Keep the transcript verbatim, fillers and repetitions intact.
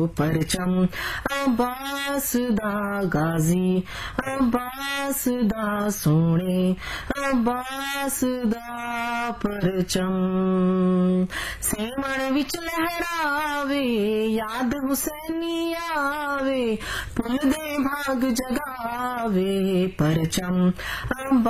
परचम अब्बास दा गाजी अब्बास दा सोने अब्बास दा परचम सीमण विच लहरावे याद हुसैनी आवे पुल दे भाग जगावे परचम